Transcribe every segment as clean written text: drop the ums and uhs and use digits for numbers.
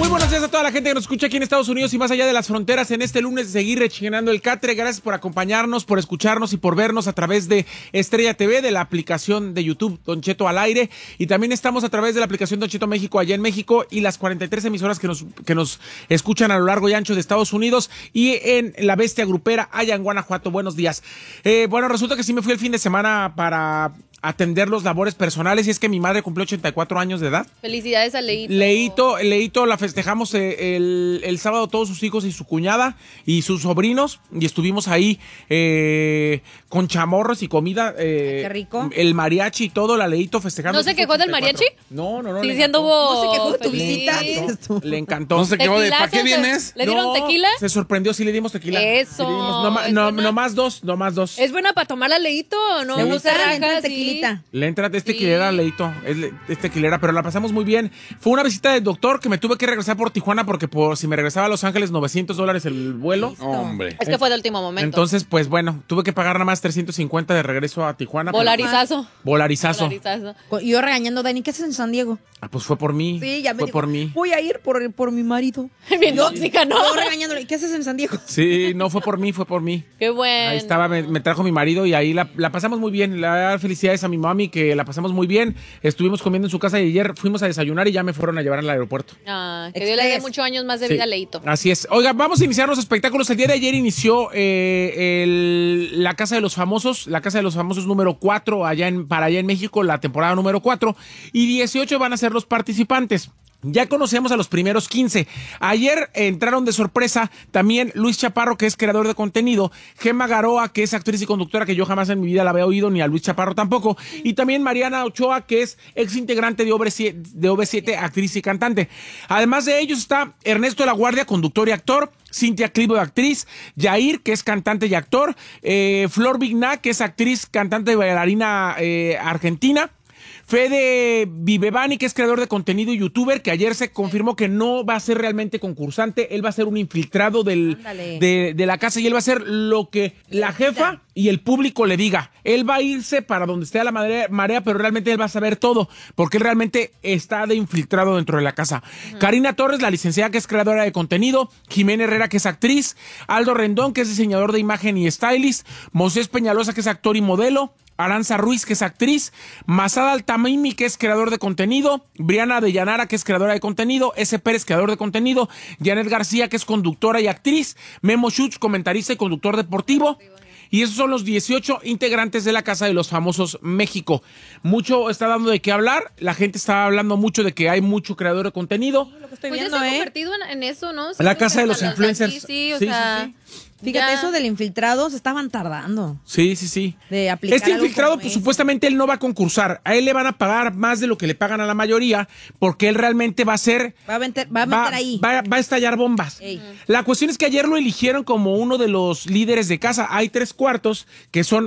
Muy buenos días a toda la gente que nos escucha aquí en Estados Unidos y más allá de las fronteras en este lunes de seguir rechinando el catre. Gracias por acompañarnos, por escucharnos y por vernos a través de Estrella TV, de la aplicación de YouTube Don Cheto al aire, y también estamos a través de la aplicación Don Cheto México allá en México y las 43 emisoras que nos escuchan a lo largo y ancho de Estados Unidos y en La Bestia Grupera allá en Guanajuato. Buenos días. Bueno, resulta que sí me fui el fin de semana para atender los labores personales y es que mi madre cumplió 84 años de edad. Felicidades a Leito. Leito la festejamos el sábado todos sus hijos y su cuñada y sus sobrinos y estuvimos ahí con chamorros y comida. Qué rico. El mariachi y todo, la Leito festejando. ¿No se quejó del mariachi? No. Sí, diciendo ¿No se quejó de tu feliz. visita? Le encantó. No se quejó de ¿para qué vienes? ¿Le dieron tequila? Se sorprendió, sí le dimos tequila. Eso. Sí le dimos, no más dos. ¿Es buena para tomar a Leito o no? ¿Le No gusta se la raja, tequilita? Le entra tequilera, Leito, es tequilera, pero la pasamos muy bien. Fue una visita del doctor que me tuve que regresar por Tijuana porque si me regresaba a Los Ángeles, $900 el vuelo. Hombre. Es que fue de último momento. Entonces, pues bueno, tuve que pagar nada más 350 de regreso a Tijuana. Volarizazo. Volarizazo. Y yo regañando a Dani, ¿qué haces en San Diego? Ah, pues fue por mí. Sí, ya me fue dijo, por mí. voy a ir por mi marido. Bien tóxica, ¿no? Yo regañándole, ¿qué haces en San Diego? Sí, no fue por mí, fue por mí. Qué bueno. Ahí estaba, me trajo mi marido y ahí la pasamos muy bien. La felicidades a mi mami que la pasamos muy bien. Estuvimos comiendo en su casa y ayer fuimos a desayunar y ya me fueron a llevar al aeropuerto. Ah, que Dios le dé muchos años más de vida a Leito. Así es. Oiga, vamos a iniciar los espectáculos. El día de ayer inició la Casa de los Famosos, la Casa de los Famosos número 4 para allá en México, la temporada número 4, y 18 van a ser los participantes. Ya conocíamos a los primeros 15. Ayer entraron de sorpresa también Luis Chaparro, que es creador de contenido, Gemma Garoa, que es actriz y conductora, que yo jamás en mi vida la había oído, ni a Luis Chaparro tampoco, y también Mariana Ochoa, que es ex integrante de OV7, actriz y cantante. Además de ellos está Ernesto de la Guardia, conductor y actor, Cintia Clivo, actriz, Yair, que es cantante y actor, Flor Vigna, que es actriz, cantante y bailarina argentina, Fede Vivevani, que es creador de contenido y youtuber, que ayer se confirmó que no va a ser realmente concursante, él va a ser un infiltrado de la casa y él va a hacer lo que la jefa y el público le diga. Él va a irse para donde esté la marea, pero realmente él va a saber todo, porque él realmente está de infiltrado dentro de la casa. Karina Torres, la licenciada, que es creadora de contenido, Jimena Herrera, que es actriz, Aldo Rendón, que es diseñador de imagen y stylist, Moisés Peñalosa, que es actor y modelo, Aranza Ruiz, que es actriz, Masada Altamimi, que es creador de contenido, Briana de Llanara, que es creadora de contenido, S. Pérez, creador de contenido, Janet García, que es conductora y actriz, Memo Schutz, comentarista y conductor deportivo. Y esos son los 18 integrantes de la Casa de los Famosos México. Mucho está dando de qué hablar. La gente está hablando mucho de que hay mucho creador de contenido. Lo que estoy Pues ya viendo, se ha convertido en eso, ¿no? La Casa de los Influencers. Sí, o sea... Fíjate, Ya. eso del infiltrado se estaban tardando. Sí. De aplicar Este algo infiltrado, como pues ese. supuestamente él no va a concursar. A él le van a pagar más de lo que le pagan a la mayoría, porque él realmente va a ser... Va a meter ahí. Va a estallar bombas. Ey. La cuestión es que ayer lo eligieron como uno de los líderes de casa. Hay 3 cuartos que son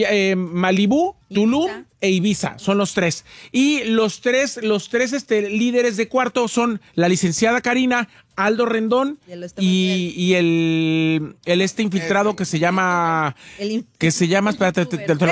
Malibú, Tulum e Ibiza. Son los 3. Y los tres líderes de cuarto son la licenciada Karina, Aldo Rendón y el infiltrado que se llama espérate,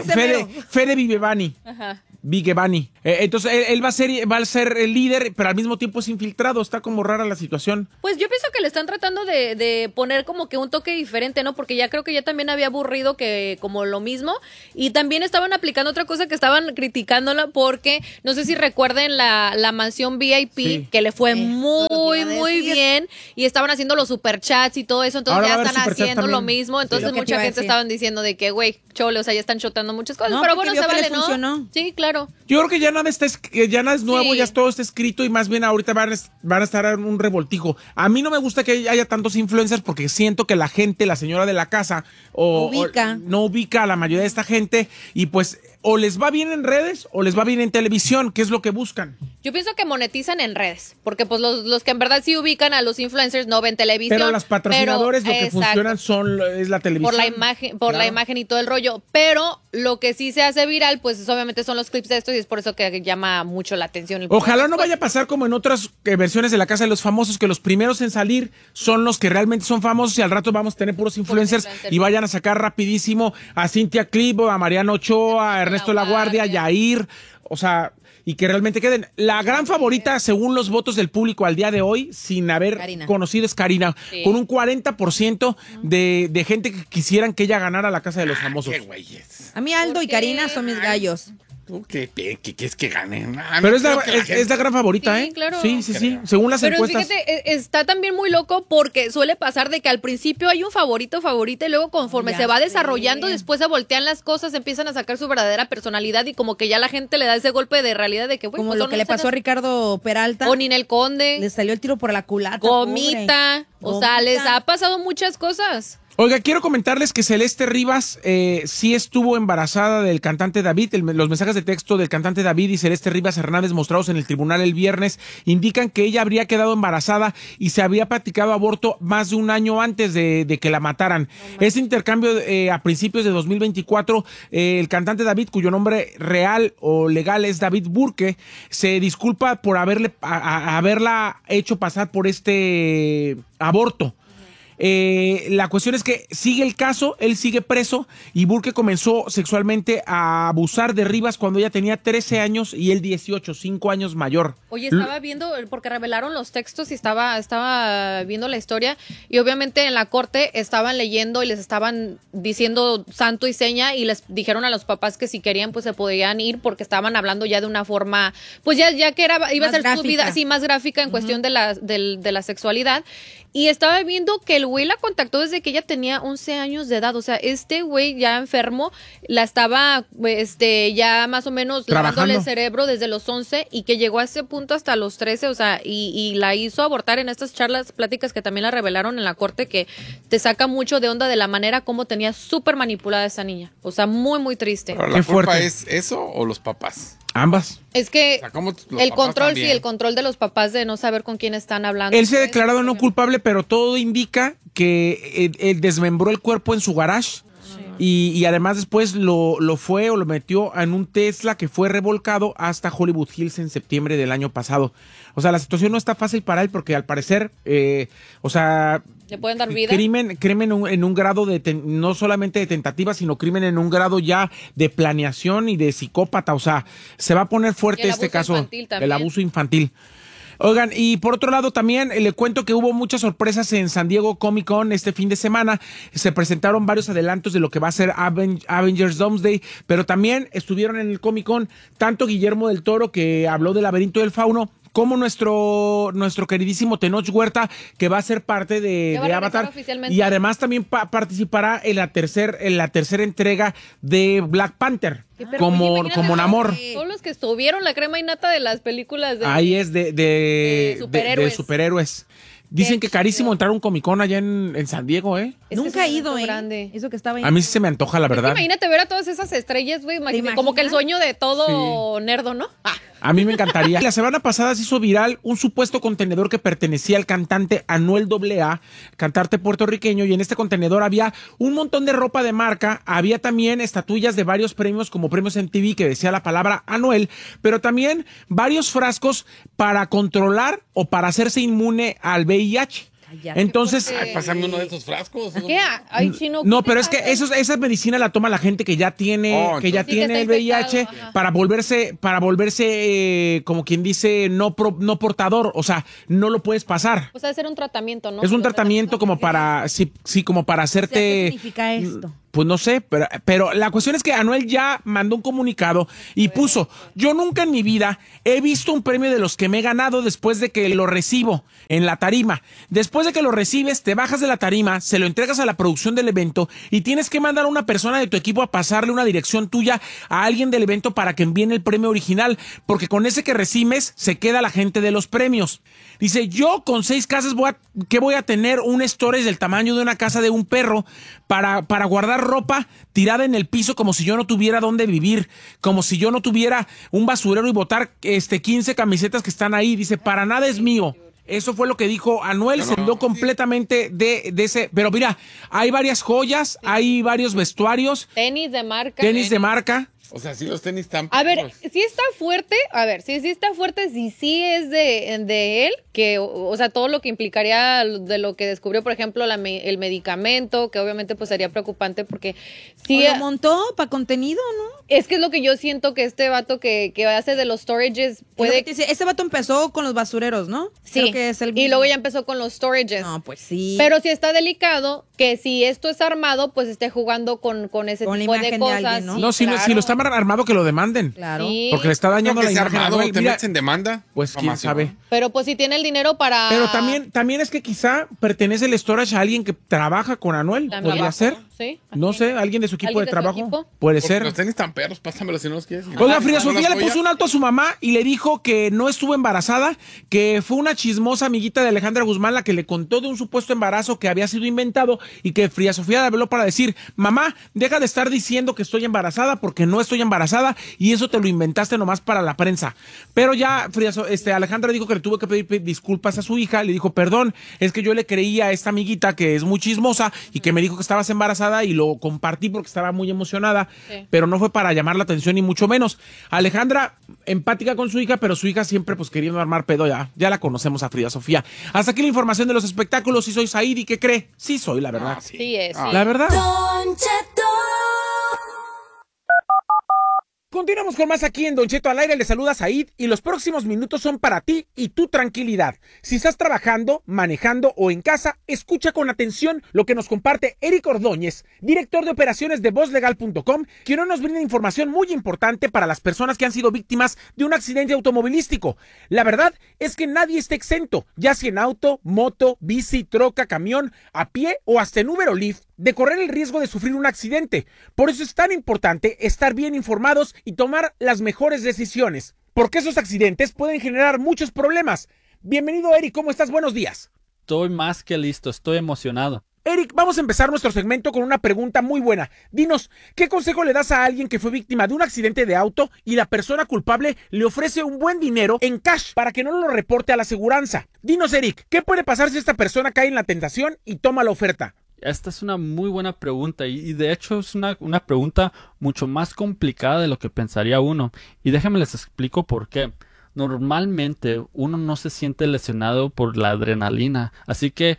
Fede Vivevani. Ajá. Vigevani. Entonces él va a ser el líder, pero al mismo tiempo es infiltrado. Está como rara la situación. Pues yo pienso que le están tratando de poner como que un toque diferente, ¿no? Porque ya creo que ya también había aburrido que como lo mismo. Y también estaban aplicando otra cosa que estaban criticándola porque, no sé si recuerden la mansión VIP, Sí. que le fue Lo muy, que iba a muy decir. bien. Y estaban haciendo los superchats y todo eso. Entonces Ahora va a ya haber están superchats haciendo lo también. mismo. Sí. Entonces Lo que te mucha iba a gente decir. estaban diciendo de que, güey, chole, o sea, ya están chotando muchas cosas. No, pero porque bueno, vio se que vale, les ¿no? funcionó. Sí, claro. Yo creo que ya nada es nuevo, Sí. ya todo está escrito y más bien ahorita van a estar en un revoltijo. A mí no me gusta que haya tantos influencers porque siento que la gente, la señora de la casa, no ubica a la mayoría de esta gente y pues o les va bien en redes o les va bien en televisión, que es lo que buscan. Yo pienso que monetizan en redes, porque pues los que en verdad sí ubican a los influencers no ven televisión. Pero los patrocinadores pero, lo que exacto, funcionan es la televisión. por la Claro. imagen y todo el rollo. Pero lo que sí se hace viral, pues obviamente son los clips de esto y es por eso que llama mucho la atención. Ojalá no vaya a pasar como en otras versiones de la Casa de los Famosos, que los primeros en salir son los que realmente son famosos y al rato vamos a tener puros influencers y vayan a sacar rapidísimo a Cintia Clivo, a Mariana Ochoa, a Ernesto La Guardia, Yair, o sea, y que realmente queden. La gran favorita, según los votos del público al día de hoy, sin haber conocido, es Karina, con un 40% de gente que quisieran que ella ganara la Casa de los Famosos. Qué güeyes. A mí Aldo y Karina son mis gallos. ¿Tú qué es que ganen? Pero es la gran favorita, Sí, ¿eh? claro. Sí, según las Pero encuestas. fíjate, está también muy loco porque suele pasar de que al principio hay un favorita y luego conforme se va desarrollando, después se voltean las cosas, empiezan a sacar su verdadera personalidad y como que ya la gente le da ese golpe de realidad de que, güey, Como pues lo son que le pasó a Ricardo Peralta. o Ninel Conde, Le salió el tiro por la culata. Gomita, pobre. o sea, les Gomita. ha pasado muchas cosas. Oiga, quiero comentarles que Celeste Rivas sí estuvo embarazada del cantante David. Los mensajes de texto del cantante David y Celeste Rivas Hernández mostrados en el tribunal el viernes indican que ella habría quedado embarazada y se había practicado aborto más de un año antes de que la mataran. Este intercambio a principios de 2024, el cantante David, cuyo nombre real o legal es David Burke, se disculpa por haberla hecho pasar por este aborto. La cuestión es que sigue el caso, él sigue preso y Burke comenzó sexualmente a abusar de Rivas cuando ella tenía 13 años y él 18, 5 años mayor. Oye, estaba viendo, porque revelaron los textos y estaba viendo la historia y obviamente en la corte estaban leyendo y les estaban diciendo santo y seña y les dijeron a los papás que si querían pues se podían ir porque estaban hablando ya de una forma, pues ya que iba a ser su vida así más gráfica en cuestión de la sexualidad. Y estaba viendo que el güey la contactó desde que ella tenía 11 años de edad. O sea, este güey ya enfermo, la estaba ya más o menos lavándole el cerebro desde los 11 y que llegó a ese punto hasta los 13. O sea, y la hizo abortar en estas pláticas que también la revelaron en la corte, que te saca mucho de onda de la manera como tenía súper manipulada esa niña. O sea, muy, muy triste. ¿Pero la culpa es eso o los papás? Ambas. Es que O sea, ¿cómo los el papás control, también? el control de los papás de no saber con quién están hablando. Él se ha declarado no culpable, pero todo indica que él desmembró el cuerpo en su garage y además después lo metió en un Tesla que fue revolcado hasta Hollywood Hills en septiembre del año pasado. O sea, la situación no está fácil para él porque al parecer, ¿le pueden dar vida? Crimen en un grado no solamente de tentativa, sino crimen en un grado ya de planeación y de psicópata. O sea, se va a poner fuerte este caso. El abuso infantil. Oigan, y por otro lado también le cuento que hubo muchas sorpresas en San Diego Comic Con este fin de semana. Se presentaron varios adelantos de lo que va a ser Avengers Doomsday, pero también estuvieron en el Comic Con tanto Guillermo del Toro, que habló del Laberinto del Fauno, como nuestro queridísimo Tenoch Huerta, que va a ser parte de Avatar, y además también participará en la tercera entrega de Black Panther, como Namor. Todos los que estuvieron la crema y nata de las películas ahí es de superhéroes. Dicen que carísimo entrar a un Comic-Con allá en San Diego, ¿eh? Nunca he ido, Eso que estaba ahí. A mí sí se me antoja, la verdad. Imagínate ver a todas esas estrellas, güey. Como que el sueño de todo nerdo, ¿no? A mí me encantaría. La semana pasada se hizo viral un supuesto contenedor que pertenecía al cantante Anuel AA, cantante puertorriqueño, y en este contenedor había un montón de ropa de marca, había también estatuillas de varios premios como premios MTV que decía la palabra Anuel, pero también varios frascos para controlar o para hacerse inmune al VIH. Entonces, pásame uno de esos frascos. ¿Qué? Ay, chino. No, pero es que esa medicina la toma la gente que ya tiene, el VIH para volverse, como quien dice, no portador, o sea, no lo puedes pasar. O sea, hacer un tratamiento, ¿no? Es un tratamiento como para, como para hacerte. ¿Qué significa esto? Pues no sé, pero la cuestión es que Anuel ya mandó un comunicado y puso: yo nunca en mi vida he visto un premio de los que me he ganado después de que lo recibo en la tarima. Después de que lo recibes, te bajas de la tarima, se lo entregas a la producción del evento y tienes que mandar a una persona de tu equipo a pasarle una dirección tuya a alguien del evento para que envíen el premio original, porque con ese que recibes se queda la gente de los premios. Dice: yo con 6 casas voy a tener un storage del tamaño de una casa de un perro para guardar ropa tirada en el piso como si yo no tuviera dónde vivir, como si yo no tuviera un basurero y botar 15 camisetas que están ahí. Dice: para nada es mío. Eso fue lo que dijo Anuel, se dio completamente de ese. Pero mira, hay varias joyas, hay varios vestuarios. Tenis de marca. Tenis de marca. O sea, sí los tenis están A ver, perros. si está fuerte, si está fuerte, si sí es de él, que, o sea, todo lo que implicaría de lo que descubrió, por ejemplo, el medicamento, que obviamente pues sería preocupante porque sí. O lo montó para contenido, ¿no? Es que es lo que yo siento que este vato que hace de los storages puede. Ese vato empezó con los basureros, ¿no? Sí, Creo que es el y mismo. luego ya empezó con los storages. No, pues sí. Pero sí está delicado que si esto es armado, pues esté jugando con ese Con la tipo de imagen de cosas. alguien, ¿no? Sí, No, si claro. lo está armado, que lo demanden. Claro. Sí. Porque le está dañando Creo la que sea imagen. a armado, Noel. te Mira, metes en demanda. pues quién Jamás, sabe. ¿no? Pero pues si tiene el dinero para. Pero también es que quizá pertenece el storage a alguien que trabaja con Anuel. También. ¿Podría ser? Sí. No sé, alguien de su equipo ¿Alguien de de su trabajo. equipo? Puede Porque ser. los tenis están perros, pásamelo si no los quieres. Oiga, Frida ¿No Sofía las le puso un alto a su mamá y le dijo que no estuvo embarazada, que fue una chismosa amiguita de Alejandra Guzmán la que le contó de un supuesto embarazo que había sido inventado y que Frida Sofía le habló para decir, mamá, deja de estar diciendo que estoy embarazada porque no estoy embarazada y eso te lo inventaste nomás para la prensa. Pero ya Alejandra dijo que le tuvo que pedir disculpas a su hija, le dijo, perdón, es que yo le creía a esta amiguita que es muy chismosa y que me dijo que estabas embarazada y lo compartí porque estaba muy emocionada, Sí. pero no fue para llamar la atención ni mucho menos. Alejandra, empática con su hija, pero su hija siempre pues queriendo armar pedo, ya la conocemos a Frida Sofía. Hasta aquí la información de los espectáculos. Si soy Said, ¿y qué cree? Sí soy, la verdad. Sí es. sí. La verdad. Don Cheto. Continuamos con más aquí en Don Cheto al aire. Le saluda Said y los próximos minutos son para ti y tu tranquilidad. Si estás trabajando, manejando o en casa, escucha con atención lo que nos comparte Eric Ordóñez, director de operaciones de vozlegal.com, quien hoy nos brinda información muy importante para las personas que han sido víctimas de un accidente automovilístico. La verdad es que nadie está exento, ya sea en auto, moto, bici, troca, camión, a pie o hasta en Uber o Lyft, de correr el riesgo de sufrir un accidente. Por eso es tan importante estar bien informados y tomar las mejores decisiones, porque esos accidentes pueden generar muchos problemas. Bienvenido, Eric, ¿cómo estás? Buenos días. Estoy más que listo, estoy emocionado. Eric, vamos a empezar nuestro segmento con una pregunta muy buena. Dinos, ¿qué consejo le das a alguien que fue víctima de un accidente de auto y la persona culpable le ofrece un buen dinero en cash para que no lo reporte a la aseguranza? Dinos, Eric, ¿qué puede pasar si esta persona cae en la tentación y toma la oferta? Esta es una muy buena pregunta y de hecho es una pregunta mucho más complicada de lo que pensaría uno. Y déjenme les explico por qué. Normalmente uno no se siente lesionado por la adrenalina, así que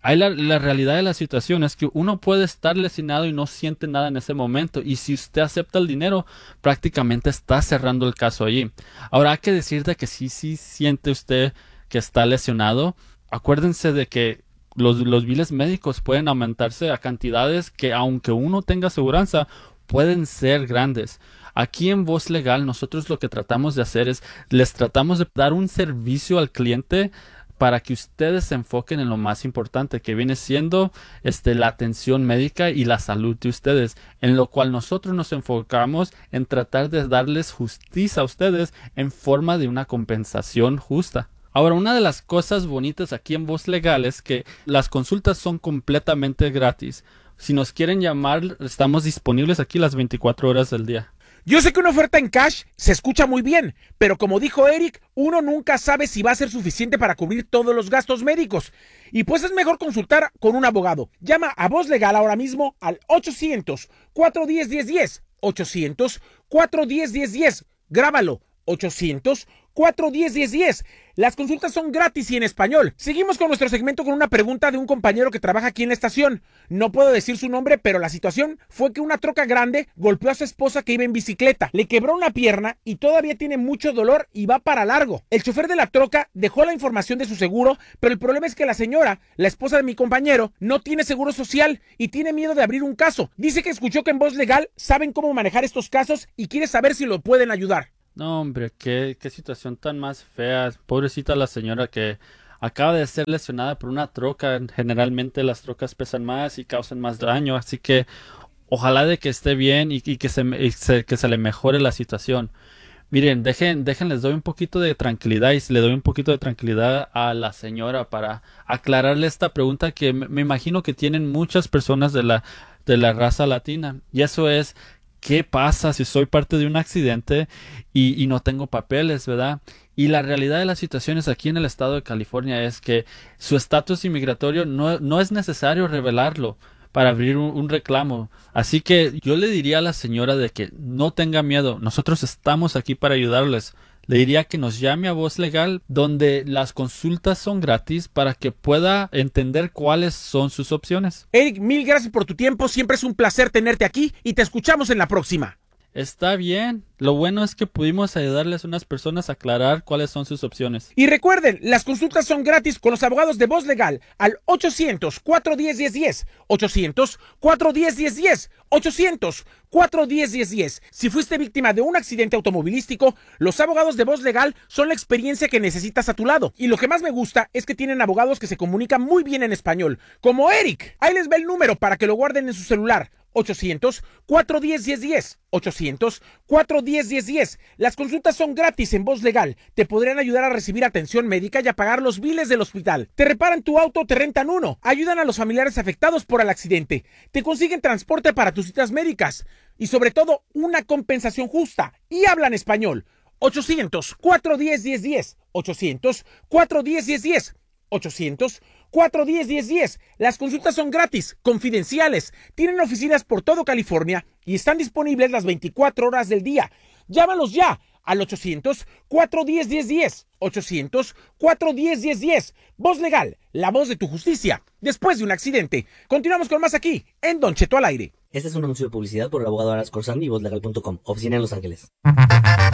la realidad de la situación es que uno puede estar lesionado y no siente nada en ese momento, y si usted acepta el dinero, prácticamente está cerrando el caso allí. Ahora hay que decirte que sí siente usted que está lesionado. Acuérdense de que los biles médicos pueden aumentarse a cantidades que, aunque uno tenga aseguranza, pueden ser grandes. Aquí en Voz Legal nosotros lo que tratamos de hacer es, les tratamos de dar un servicio al cliente para que ustedes se enfoquen en lo más importante, que viene siendo la atención médica y la salud de ustedes, en lo cual nosotros nos enfocamos en tratar de darles justicia a ustedes en forma de una compensación justa. Ahora, una de las cosas bonitas aquí en Voz Legal es que las consultas son completamente gratis. Si nos quieren llamar, estamos disponibles aquí las 24 horas del día. Yo sé que una oferta en cash se escucha muy bien, pero como dijo Eric, uno nunca sabe si va a ser suficiente para cubrir todos los gastos médicos. Y pues es mejor consultar con un abogado. Llama a Voz Legal ahora mismo al 800-410-1010. 800-410-1010. Grábalo. 800-410-1010. Las consultas son gratis y en español. Seguimos con nuestro segmento con una pregunta de un compañero que trabaja aquí en la estación. No puedo decir su nombre, pero la situación fue que una troca grande golpeó a su esposa que iba en bicicleta. Le quebró una pierna y todavía tiene mucho dolor y va para largo. El chofer de la troca dejó la información de su seguro, pero el problema es que la señora, la esposa de mi compañero, no tiene seguro social y tiene miedo de abrir un caso. Dice que escuchó que en Voz Legal saben cómo manejar estos casos y quiere saber si lo pueden ayudar. No, hombre, qué situación tan más fea. Pobrecita la señora que acaba de ser lesionada por una troca. Generalmente las trocas pesan más y causan más daño, así que ojalá de que esté bien y que se le mejore la situación. Miren, les doy un poquito de tranquilidad y le doy un poquito de tranquilidad a la señora para aclararle esta pregunta que me imagino que tienen muchas personas de la raza latina, y eso es: ¿qué pasa si soy parte de un accidente y no tengo papeles, verdad? Y la realidad de las situaciones aquí en el estado de California es que su estatus inmigratorio no es necesario revelarlo, para abrir un reclamo. Así que yo le diría a la señora de que no tenga miedo. Nosotros estamos aquí para ayudarles. Le diría que nos llame a Voz Legal, donde las consultas son gratis para que pueda entender cuáles son sus opciones. Eric, mil gracias por tu tiempo. Siempre es un placer tenerte aquí y te escuchamos en la próxima. Está bien. Lo bueno es que pudimos ayudarles a unas personas a aclarar cuáles son sus opciones. Y recuerden, las consultas son gratis con los abogados de Voz Legal al 800-410-1010, 800-410-1010, 800-410-1010. Si fuiste víctima de un accidente automovilístico, los abogados de Voz Legal son la experiencia que necesitas a tu lado. Y lo que más me gusta es que tienen abogados que se comunican muy bien en español, como Eric. Ahí les va el número para que lo guarden en su celular. 800-410-1010, 800-410-1010. Las consultas son gratis en Voz Legal. Te podrían ayudar a recibir atención médica y a pagar los biles del hospital. Te reparan tu auto o te rentan uno. Ayudan a los familiares afectados por el accidente. Te consiguen transporte para tus citas médicas. Y sobre todo, una compensación justa. Y hablan español. 800-410-1010, 800-410-1010, 800-410-1010. Las consultas son gratis, confidenciales, tienen oficinas por todo California y están disponibles las 24 horas del día. Llámalos ya al 800-410-1010, 800-410-1010. Voz Legal, la voz de tu justicia después de un accidente. Continuamos con más aquí en Don Cheto al aire. Este es un anuncio de publicidad por el abogado Aras Corsani y vozlegal.com, oficina en Los Ángeles.